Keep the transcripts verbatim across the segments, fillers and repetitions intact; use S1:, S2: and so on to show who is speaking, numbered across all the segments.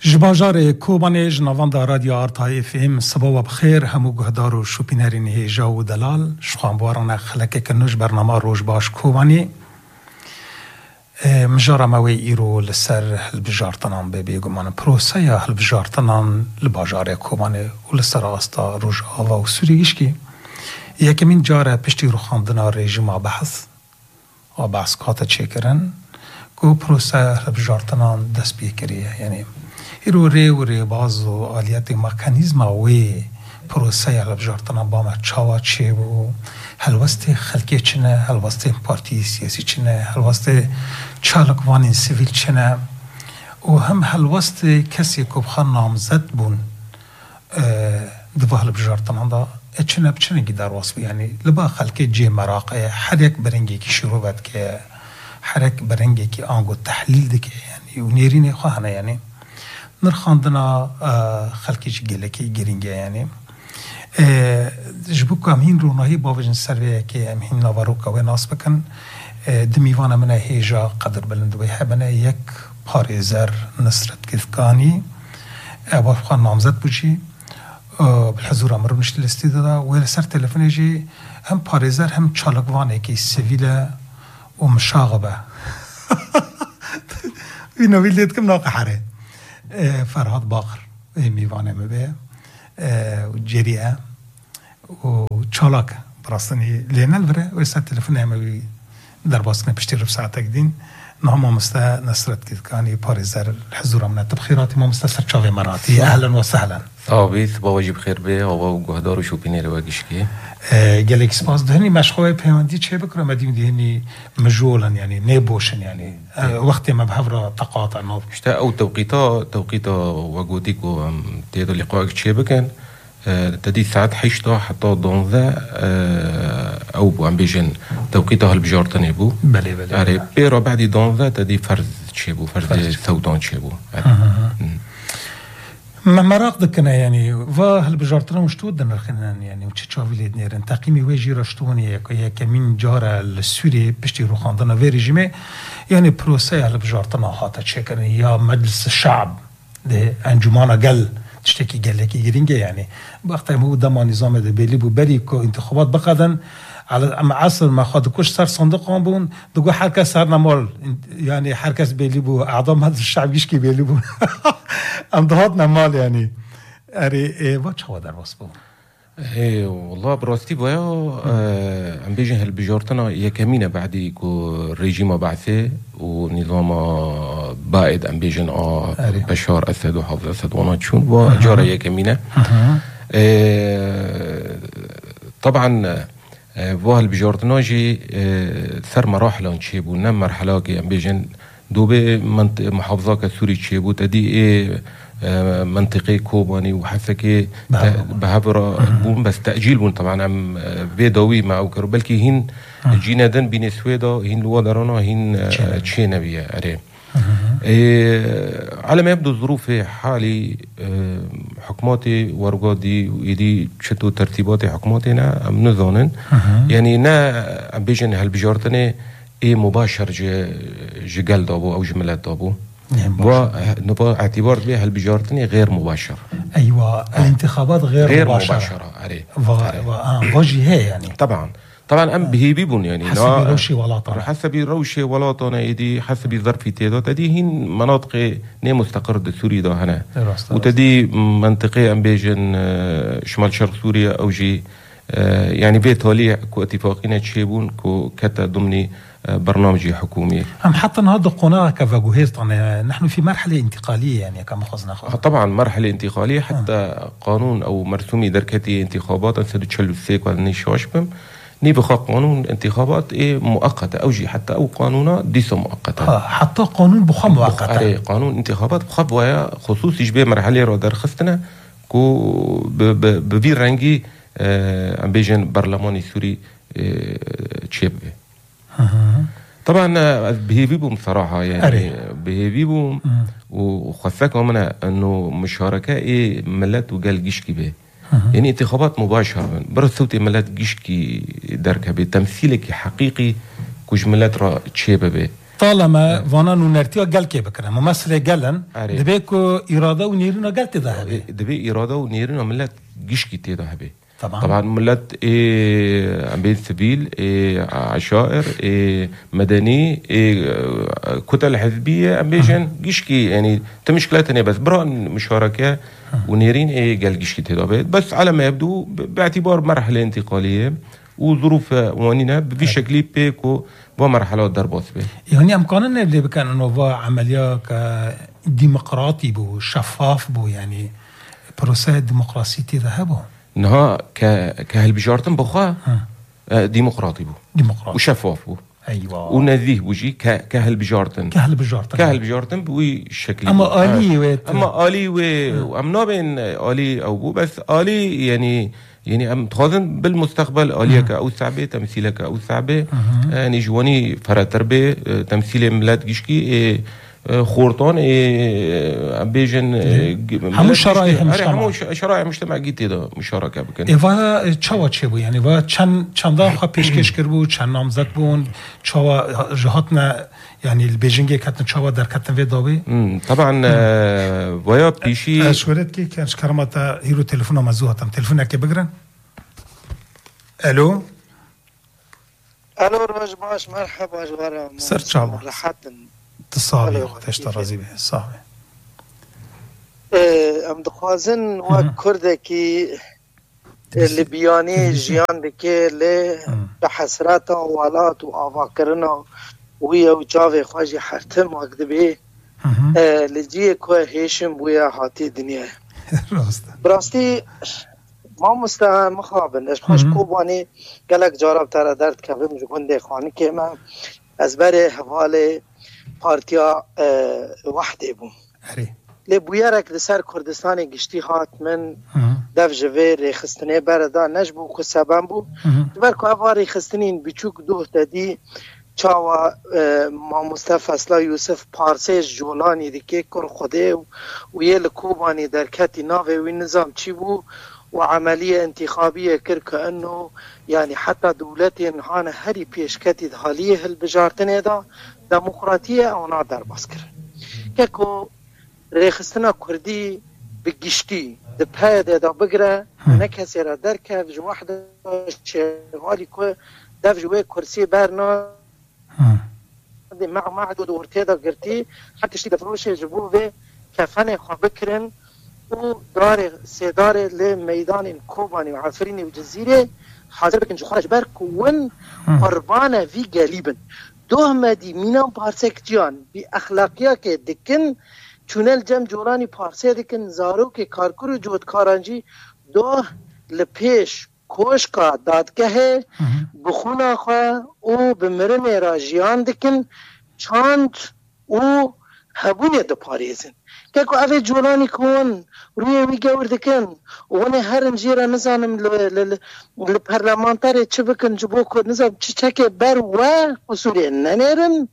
S1: جباجار کوبانه جنواندا رادیو آرتای فهم صبح بخیر همو گهدار و شوپینرین هیجا و دلال شخوانبواران خلقه کنوش برنامه روش باش کوبانی مجارة موي إيرو لسر البجارتنان ببيقومان بروسا يا البجارتنان لباجار كوباني ولسر أستا روج آوا و سوري إشكي يكمين جارة پشتی رو خاندنا ريجيما بحث و بحث كاتا چكرن كو بروسا البجارتنان دست بيكريه يعني إيرو ري و ري بازو آليات مكانيزما وي پروسه البجارتنان باما چاوا چه و هلوسته خلقی چنه، هلوسته پارتی سیاسی چنه، هلوسته چالکوانی سیویل چنه و هم هلوسته کسی که بخواه نامزد بون دواه لبجارتنان دا چنه بچنه گی در واسبه یعنی لبا خلقی جی مراقه هر یک برنگی که شروع بد که هر یک برنگی که آنگو تحلیل ده که یعنی و نیرین خواهنه یعنی نرخاندنا خلقی جی گلکی گرینگه یعنی جبوك امين روناهي باوجن سرويه كي امين نافاروكا وناس بكن دميوانا من هيجا قدر بلند ويحبنا يك باريزر نصرت كيفكاني ابو خان نامزد بوجي بالحضور امر نشت الاستدادا ولسر تليفون يجي هم باريزر هم چالقوانه كي سيفيلا ومشاغبه وينو ويليت كم ناقحره فرهاد باقر ميوانه مبه و جریه و چالاک براستنی لینل بره و است تلفن همه در باسکن پشتی رف ساعت دین نه ما مسته نصرت کدکانی پاريزر الحضور من تبخيرات ما مسته سرچاوي مراتي اهلا وسهلا
S2: ثابت با واجب خیر به او گهدار و شوپینر واگش کی
S1: گلیک سپاس دهنی مشخواه پیوندی چه بکرم مدیم دهنی مجولا يعني نيبوشن يعني وقت ما بحفرة تقاطع نوب
S2: اشتا او توقيتا توقيتا وجوديك و تيدو لقائك چه بكن تدي ساعات حشتا حتى دونذا او بو عم بيجن توقيتا هالبجارتني بو
S1: بله بله
S2: اري بيرا بعد دونذا تدي فرز چه بو فرز سودان چه بو
S1: ما مراق دكنا يعني وهالبجارتنا وشتود دنا الخنان يعني وتش تشافي نيرن تقييمي ويجي رشتوني يا كمين جاره السوري بشتي روخاندنا في ريجيمي يعني بروسي هالبجارتنا هاتا تشكر يا مجلس الشعب ده انجمانا قل تشتكي قال لك يرينجا يعني وقتها هو دما نظام ده بيلي بو بريكو انتخابات بقدن على عصر ما خد كوش صار صندوق بون دغه حركه صار نمول يعني حركه بيلي بو اعضاء مجلس الشعب يشكي بيلي بو انضهضنا مال يعني اري ايه واتش هو در واسبو
S2: ايه والله براستي بويا عم بيجي هالبجارتنا يا كمينه بعدي كو ريجيما بعثه ونظام بائد عم بيجن اه بشار اسد وحافظ اسد وناتشون وجاره يا كمينه طبعا وهالبجارتنا جي ثر مراحل نشيبو نم مرحله كي عم بيجن دوبه محافظه كسوري تشيبو تدي ايه منطقي كوباني وحسكي بهبرة بون بس تأجيل بون طبعا عم بيدوي مع وكرو بلكي هين جينا دن بين سويدا هين الوادرانا هين تشينا بيا أري على ما يبدو الظروف حالي حكماتي ورقادي ويدي شتو ترتيباتي حكماتنا ام نظانن يعني نا عم بيجن هالبجارتني ايه مباشر جقل دابو او جملات دابو ونبغى اعتبار بها هالبجارتني غير مباشر
S1: ايوه الانتخابات غير, غير مباشره
S2: مباشره عليه
S1: وجهه يعني
S2: طبعا طبعا ام بهيبيبون يعني
S1: حسب روشي ولاطه
S2: حسب روشي ولاطه يدي حسب ظرف تيدا تدي هين مناطق ني مستقر د سوريا ده هنا وتدي منطقه ام بيجن شمال شرق سوريا او جي يعني بيت ولي كو اتفاقين تشيبون كو كتا ضمني برنامج حكومي
S1: هم حتى هذا قناة كفاجوهيز نحن في مرحلة انتقالية يعني كما خزنا خو
S2: طبعا مرحلة انتقالية حتى آه. قانون أو مرسومي دركتي انتخابات أنسدو تشلو السيك والنيشوش بم نيبخا قانون انتخابات إيه مؤقتة أو جي حتى أو قانونا ديسو مؤقتة
S1: آه حتى قانون بخا مؤقتة
S2: بخ... قانون انتخابات بخا بوايا خصوصي جبه مرحلة رو درخستنا كو ببير رنجي آه عم بيجن برلماني سوري آه تشيب طبعا بهيبيبو بصراحة يعني بهيبيبو وخفاكم منها انه مشاركة ايه ملات وقال جيشكي به يعني انتخابات مباشرة برا صوتي ملات جيشكي دركة به تمثيلك حقيقي كوش ملات را تشيبه به
S1: طالما وانا نرتيا قال كي بكره ممثل قالن دبيكو اراده ونيرنا قالت ذهبي
S2: دبي اراده ونيرنا ملت جيش كي ذهبي
S1: طبعا
S2: طبعا ملت إيه عمبين سبيل إيه عشائر إيه مدني إيه كتل حزبيه امبيجن جيشكي يعني تمشكلاتني بس برا مشاركه ونيرين إيه قال جيشكي تدابت بس على ما يبدو باعتبار مرحله انتقاليه وظروف قوانينها بشكل بيكو ومرحلات درباس به
S1: يعني امكاننا اللي بكان انه عمليه ديمقراطي بو شفاف بو يعني بروسيس ديمقراطي ذهبوا
S2: انها ك كهالبجارتن بخا ديمقراطي بو
S1: ديمقراطي
S2: وشفاف بو
S1: ايوه
S2: ونزيه بوجي ك كهالبجارتن
S1: كهالبجارتن
S2: كهالبجارتن بوي شكل
S1: اما الي ويت
S2: اما الي و وامنا بين الي او بو بس الي يعني يعني ام تخاذن بالمستقبل اليه كاوسع به تمثيله كاوسع به يعني جواني فراتربه تمثيله ملات جيشكي خورطان ام بيجن
S1: همو شرائح مجتمع
S2: همو شرائح مجتمع جيت ده مشاركه بكن
S1: ايوا چاوا چه بو يعني وا چند چندا خو پیشکش کربو چند نامزد بون چاوا جهاتنا يعني البيجينج كاتن چاوا در كاتن في دابي
S2: طبعا ويا بيشي
S1: اشورت كي كان شكرمتا هيرو تليفون مزوهتم تليفونك بگرن الو
S3: الو روج باش مرحبا جوارا
S1: سر چاوا
S3: راحتن
S1: تصابي وقتش ترازي به صاحبي
S3: ام دخوازن و كردكي لبياني جيان دكي ل بحسرات ولات وافاكرنا ويا وجافي خواجي حرتم وقدبي لجي كو هيشم ويا هاتي دنيا براستي ما مستا مخابن اش خوش کوبانی گلک جارب تر درد کبم جوند خانی که ما از بر حواله پارتیا وحده بوم لی بویرک لسر کردستان گشتی هات من دف جوه ریخستنه بردا نجبو که سبن بو بر که افا ریخستنین بچوک دوه دادی چاوا ما مصطفى اصلا یوسف پارسیش جولانی دیگه کر خوده و یه لکوبانی در کتی ناوه و نظام چی بو وعملية انتخابية كركة أنه يعني حتى دولتي هانا هري بيشكتي دهاليه البجارتنه دا ديمقراطية أو نادر باسكر كيكو ريخستنا كردي بقشتي دبها دا دا بقرة نكسي را دركة في جو واحدة شغالي كو داف جوه كرسي بارنا مع معدو دورتي دا قرتي حتى شتي دفروشي جبوه كفاني خوابكرن و دار سيدار لميدان كوباني وعفريني وجزيرة حاضر بكن جو خرج بر كون قربانه في قليبا دوه دي مينام بارسك جان بأخلاقيا كي دكن چونل جم جوراني پارسه دکن زارو که کارکرو جود کارانجی دو لپیش کوشکا دادگه بخونا خواه او بمرن راجیان دکن چاند او هبونه دو پاریزن که که اوه جولانی کن روی میگور دکن ونه هر انجیره نزانم لپرلمانتر چه بکن جبو کن نزانم چه چکه بر و اصولی ننیرن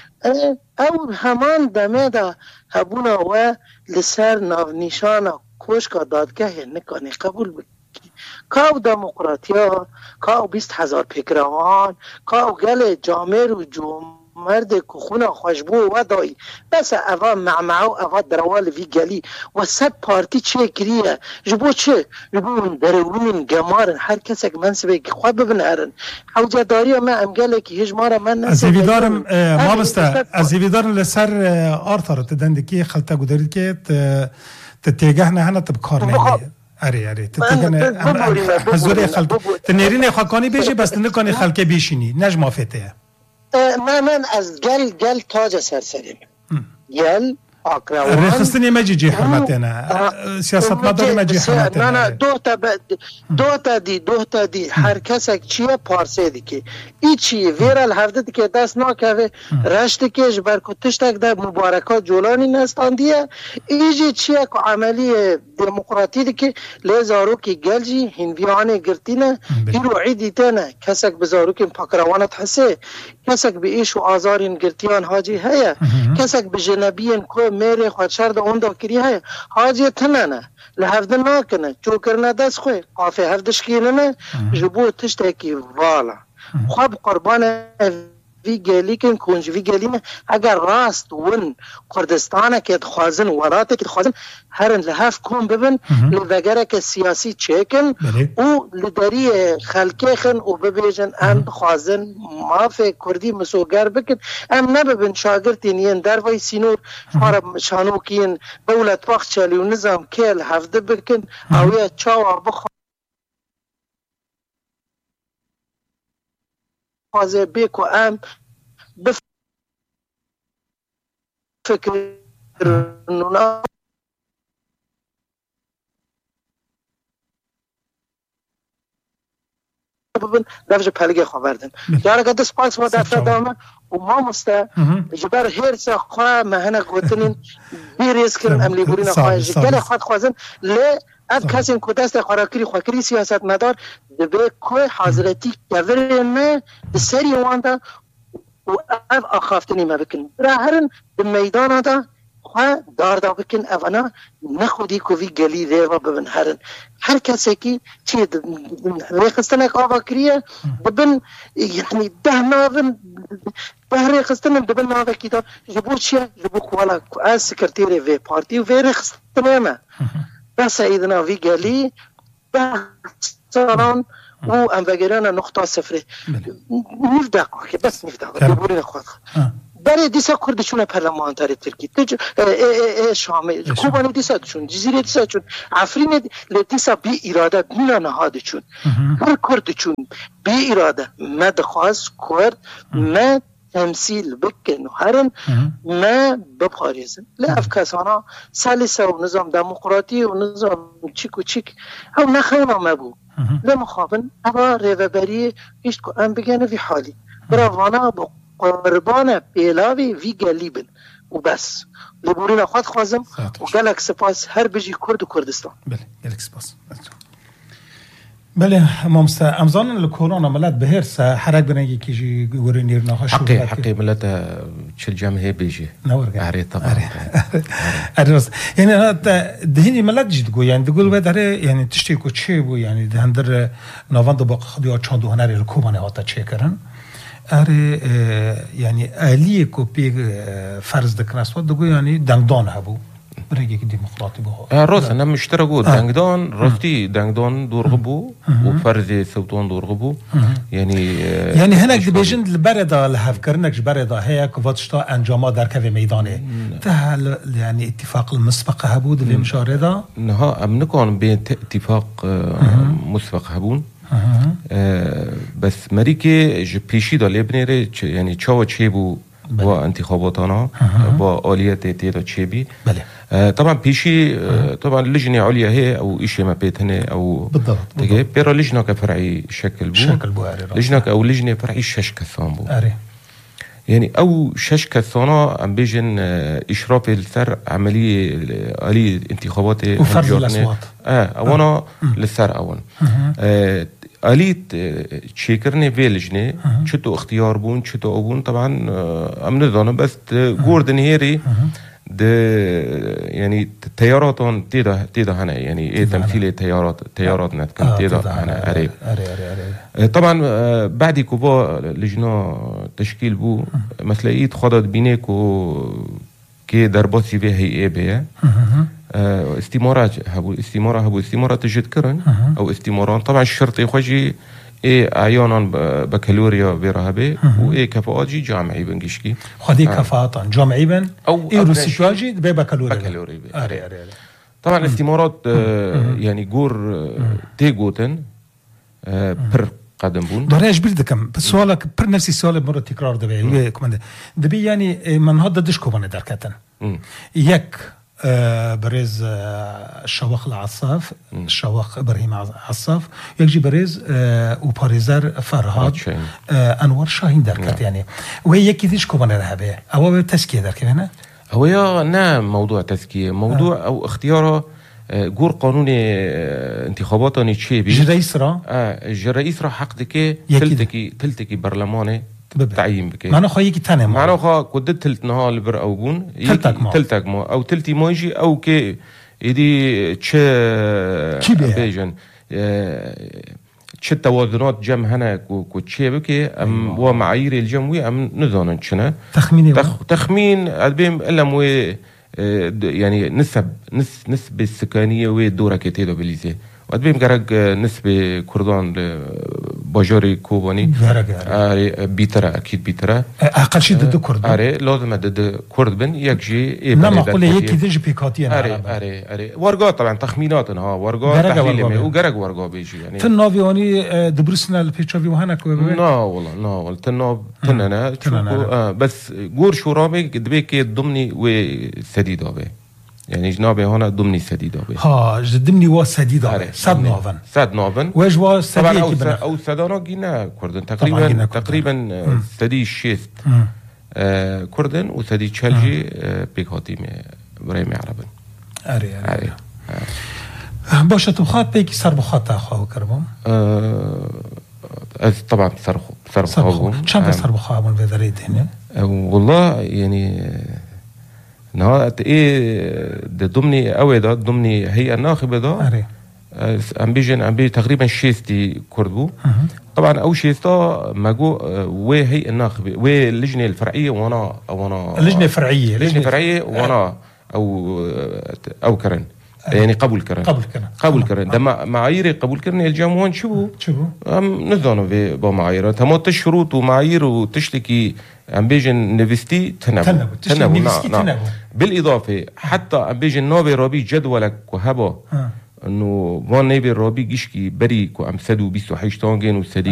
S3: او همان دمه دا هبونا و لسر ناو نیشانا کوشکا دادگه نکانی قبول بکی کاو دموقراطیا کاو بیست هزار پیکروان کاو گل جامر و جوم مرد که خونا خوشبو و دایی بس اوه معمعو اوه دروال وی گلی و صد پارتی چه کریه جبو چه جبو درونین گمارن هر کس اک منصبه که خواه ببنهرن حوجه داری ما امگله که هجماره من نسه
S1: از ایویدارم ما بسته از ایویدارم لسر آرتار تدندکی خلطه گدارید که تتیگه نه هنه تبکار نمیه اری اری تتیگه نه حضوری خلطه تنیرین خاکانی بیشی بس نکنی خلقه بیشینی نجم آفته
S3: ما من از گل گل تاج سرسریم گل آقراوان
S1: رخصتنی مجی جی حرمتنا سیاست مداری مجی حرمتنا
S3: نه نه دو تا دو تا دی دو تا دی هر کس یک چیه پارسه دی که ای چی ویرال هفته دی که دست ناکه رشت کش برکتش تک در مبارکات جولانی نستاندیه ایجی چیه که عملی دموقراطی دی که لیزارو که گل جی هنویانه گرتینه هیرو عیدی تنه کسک بزارو که پاکروانت حسه کسک به ایش و آزارین گرتیان حاجی هیا کسک به جنبیین که میره خود شرد اوندا کری هیا حاجی تنه نه لحفظ ناکنه چو کرنه دست خوی قافه هفدش کینه نه جبو تشتکی والا خواب قربان وی گلی کن کنج وی گلی نه اگر راست ون کردستان که خوازن ولات که خوازن هرن لحاف کن ببن لوگره که سیاسی چکن او لدری خلقه خن و ببیجن ام خوازن مافه کردی مسوگر بکن ام نببن شاگرتین ین در وی سینور شمار شانو کین دولت وقت چالی و نظام کل هفته بکن اویا چاوا بخوا خوازه بیکو ام بفکر نونا ببین دفعه پلگه خواردن داره که دست پاس ما دفعه دامه و ما مسته جبر هرس خواه مهنه گوتنین بیریز کرن املی بورین خواه جگل خواه خوازن لی اب کسی که دست خوراکری خوکری سیاست مدار دبه که حضرتی گورنه بسری وانده و اب آخافتنی ما بکن را هرن به میدان دا خواه داردا بکن اونا نخودی کوی گلی ریوا ببن هرن هر کسی که چی ریخستنک آوا کریه ببن یعنی ده ناون به ریخستنم ببن ناوه کی دا جبو چیه جبو خوالا از سکرتیری وی پارتی و وی ریخستنمه بس ایدنا وی گلی بحثان و انوگران نقطه صفره نیف دقیقه بس نیف دقیقه دبورین خود برای دیسا کردشون پرلمانتاری ترکی تج شامل کوبانی دیسا چون جزیره دیسا چون عفرین دیسا بی اراده بینا نهادشون هر کردشون بی اراده مد خواست کرد مد تمثیل بکن و هرن ما بپاریزن لعف کسانا سالسه و نظام دموقراطی و نظام چیک و چیک او نخینا ما بو لما خوابن اما ریوبری هیچ که ام بگنه وی حالی براوانا با قربان پیلاوی وی گلیبن و بس لبورین خود خوازم و گلک سپاس هر بجی کرد و کردستان
S1: بله گلک سپاس بله مامستا امزان لکورونا ملت بهرس حرک بنگی کیجی ورنیر نها شو
S2: حقي حقي ملت شل جامعه بيجي
S1: نورجع
S2: عري طبعا
S1: ارس يعني انا دهني ملت جد جو يعني تقول بدر يعني تشتي کو چه بو يعني دهندر نواند با خدي چاندو هنر الكومانه هاتا چه کرن اره يعني اهلی کو پی فرض دکناست دگو يعني دندان هبو برای که دموکراتی بها
S2: راست انا مشتركوا دنگدان راستی دنگدان دورغبو و فرض سوتون دورغبو يعني
S1: يعني هناك بيجند البرده لهف كرنك برده هيك واتشتا انجاما در كوي ميدانه تهل يعني اتفاق المسبق هبود اللي مشارده
S2: نها امنكون بين اتفاق مسبق هبون بس مريكي ج بيشي دا لبنيره يعني تشاو تشيبو با انتخاباتنا با آلیت تیدا چیبی
S1: بله
S2: طبعا پیشی طبعا لجنه عليا هي او شيء ما بيتهنه او
S1: بالضبط
S2: تجي بيرا لجنه كفرعي شكل بو
S1: شكل بو
S2: لجنه او لجنه فرعي شش كثان بو
S1: اري
S2: يعني او شش كثانا ام بيجن اشراف الثر عمليه آلية انتخابات
S1: وفرز الاصوات
S2: اه اونا للثر اون آه آلية تشيكرني في لجنه شتو اختيار بون شتو ابون طبعا ام نظام بس جوردن هيري ده يعني تياراتون تيدا تيدا هنا يعني ايه تمثيل تيارات تيارات نتكلم تيدا هنا قريب طبعا بعد كوبا لجنه تشكيل بو مسلقيت خدت بينيكو كي درباتي به هي بيه استمارات هبو استمارة هبو استمارات تجد كرن او استماران طبعا الشرط يخوجي ايه اعيانا بكالوريا برهبه وايه كفاءات جامعي بنجيشكي
S1: خدي كفاءات جامعي بن
S2: او
S1: ايه روسيجي بكالوريا
S2: بكالوريا
S1: اري اري
S2: طبعا الاستمارات يعني جور تيغوتن بر قدم بون
S1: دراج بردكم سؤالك بر نفس السؤال مره تكرار دبي كمان دبي يعني من هذا دشكو من دركتن يك بريز الشواخ العصاف الشواخ إبراهيم عصاف يجي بريز وباريزر فرهاد أنور شاهين دركت يعني وهي كذيش كمان رهبة أو تزكية درك هنا
S2: هو يا نعم موضوع تزكية موضوع آه. أو اختياره جور قانوني انتخاباتني تشيبي
S1: جرئيس را
S2: اه جرئيس را حق دكي تلتكي تلتكي برلماني تعيين بكي
S1: معناه خايك تاني
S2: معناه خا كنت تلت نهار لبر او بون تلتك مو او تلتي موجي او كي يدي تش بيجن تش توازنات جم هنا كو تشي بكي ام و معايير الجموي ام نزانن شنا
S1: تخميني
S2: تخ تخمين ادبيم الا مو يعني نسب نس نسبة السكانية والدورة كتير بليزي وادبيم قرق نسبة كردان باجاري كوباني آره بيترا أكيد بيترا
S1: أقل شيء ضد كرد
S2: آره لازم ضد كرد بن يكجي
S1: نعم أقول هيك يدج بيكاتيا
S2: آره آره آره ورقة طبعا تخميناتنا ها ورقة تحليل وقرق ورقة بيجي يعني
S1: تنافيوني دبرسنا البيتشافي وهنا كوي
S2: نا والله نا والله تناف تننا آه بس جور شو رامي دبيك ضمني وسديد أبي يعني جنابي هنا ضمني سديد أبي
S1: ها ضمني وسديد أبي سد نافن
S2: سد نافن
S1: وجوا سديد
S2: أو س أو سدانا جينا كردن تقريبا تقريبا سدي شيست آه كردن وسدي تشالجي آه بيكاتي بريمي عربن
S1: أري أري باشه تو خاط بيكي سر بخاط أخوه كربم
S2: آه طبعا سر سر بخاطهم
S1: شنو سر بخاطهم في ذريد هنا
S2: والله يعني نهاية إيه ده ضمني أوي ده ضمني هي الناخبة ده أم بيجن أم بي تقريبا شيستي كردبو طبعا أو شيستا ماجو وهي الناخبة واللجنة الفرعية وانا وانا
S1: اللجنة الفرعية
S2: اللجنة الفرعية وانا أو أو كرن يعني قبول كرن
S1: قبول كرن
S2: قبول كرن ده معايير قبول كرن الجامعون شو
S1: شو
S2: أم نزانو في بمعايير تمام الشروط ومعايير وتشتكي أم بيجن نفستي تنبو
S1: تنبو تنبو نفستي تنبو
S2: بالإضافة حتى أم بيجن نوبي رابي جدولك وهبا إنه وان نبي رابي جيشكي بري كو أم سدو بيسو حيشتانجين وسدي